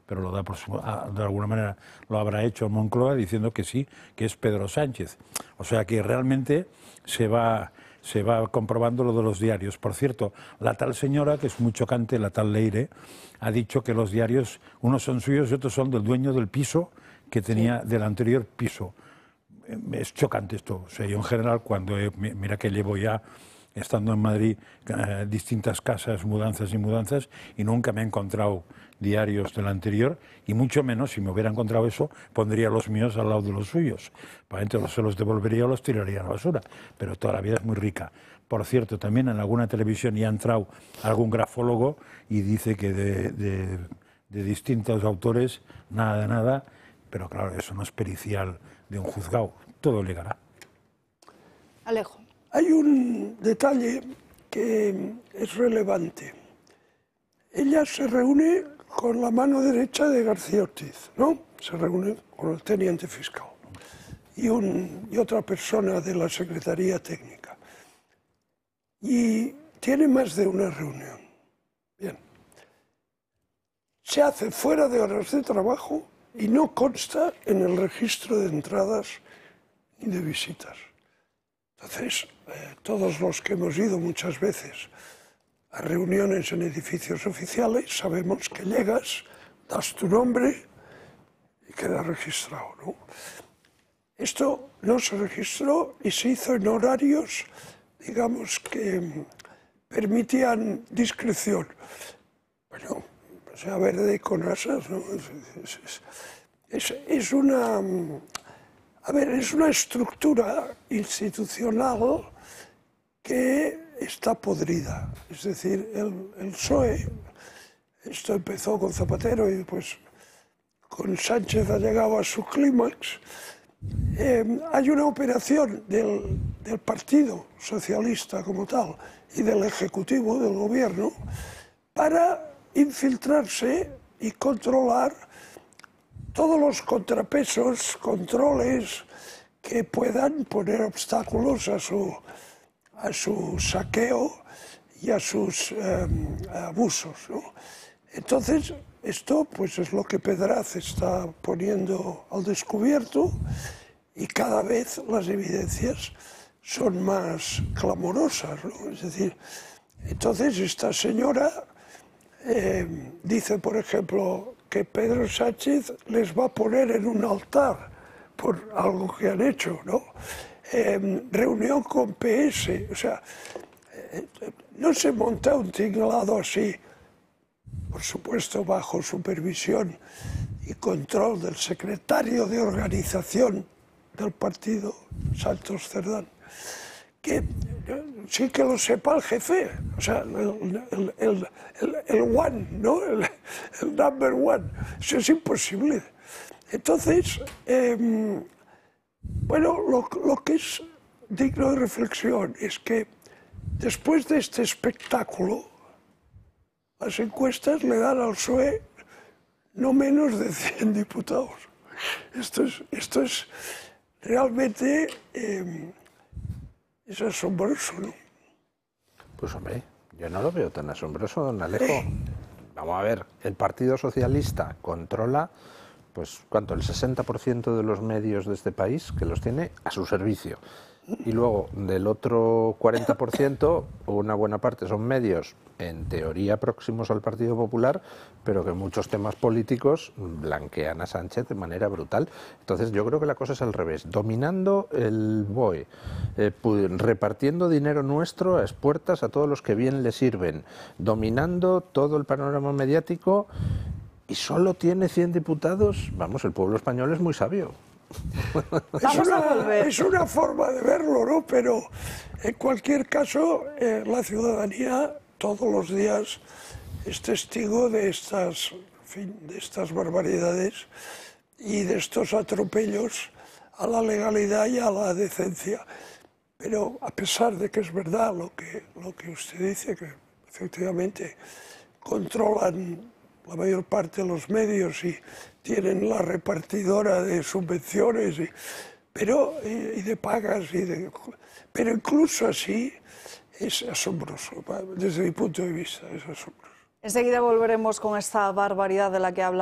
pero lo da de alguna manera lo habrá hecho Moncloa diciendo que sí, que es Pedro Sánchez. O sea que realmente se va comprobando lo de los diarios. Por cierto, la tal señora, que es muy chocante, la tal Leire, ha dicho que los diarios, unos son suyos y otros son del dueño del piso que tenía del anterior piso. Es chocante esto. O sea, yo en general, mira que llevo ya, estando en Madrid, distintas casas, mudanzas y mudanzas, y nunca me he encontrado diarios del anterior, y mucho menos, si me hubiera encontrado eso, pondría los míos al lado de los suyos. Probablemente se los devolvería o los tiraría a la basura, pero toda la vida es muy rica. Por cierto, también en alguna televisión ya ha entrado algún grafólogo y dice que de distintos autores, nada de nada, pero claro, eso no es pericial de un juzgado, todo llegará. Alejo. Hay un detalle que es relevante. Ella se reúne con la mano derecha de García Ortiz, ¿no? Se reúne con el teniente fiscal y otra persona de la Secretaría Técnica. Y tiene más de una reunión. Bien. Se hace fuera de horas de trabajo y no consta en el registro de entradas ni de visitas. Entonces, todos los que hemos ido muchas veces a reuniones en edificios oficiales sabemos que llegas, das tu nombre y queda registrado, ¿no? Esto no se registró y se hizo en horarios, digamos, que permitían discreción. Bueno, sea verde con asas, ¿no? Es una estructura institucional que está podrida. Es decir, el PSOE, esto empezó con Zapatero y pues con Sánchez ha llegado a su clímax. Hay una operación del Partido Socialista como tal y del Ejecutivo, del Gobierno, para infiltrarse y controlar todos los contrapesos, controles que puedan poner obstáculos a su saqueo y a sus abusos, ¿no? Entonces, esto pues es lo que Pedraz está poniendo al descubierto y cada vez las evidencias son más clamorosas, ¿no? Es decir, entonces esta señora dice, por ejemplo, que Pedro Sánchez les va a poner en un altar por algo que han hecho, ¿no? Reunión con PS, o sea, no se monta un tinglado así, por supuesto bajo supervisión y control del secretario de organización del partido, Santos Cerdán, que sí que lo sepa el jefe, o sea, el one, ¿no? El number one. Eso es imposible. Entonces, bueno, lo que es digno de reflexión es que después de este espectáculo, las encuestas le dan al PSOE no menos de 100 diputados. Esto es realmente... es asombroso, ¿no? Pues hombre, yo no lo veo tan asombroso, don Alejo. Vamos a ver, el Partido Socialista controla, pues, ¿cuánto? El 60% de los medios de este país, que los tiene a su servicio. Y luego, del otro 40%, una buena parte son medios, en teoría, próximos al Partido Popular, pero que en muchos temas políticos blanquean a Sánchez de manera brutal. Entonces, yo creo que la cosa es al revés. Dominando el BOE, repartiendo dinero nuestro a expuertas a todos los que bien le sirven, dominando todo el panorama mediático, y solo tiene 100 diputados. Vamos, el pueblo español es muy sabio. Es una forma de verlo, ¿no? Pero en cualquier caso, la ciudadanía todos los días es testigo de estas barbaridades y de estos atropellos a la legalidad y a la decencia. Pero a pesar de que es verdad lo que usted dice, que efectivamente controlan la mayor parte de los medios y tienen la repartidora de subvenciones y de pagas, pero incluso así es asombroso, desde mi punto de vista es asombroso. Enseguida volveremos con esta barbaridad de la que habla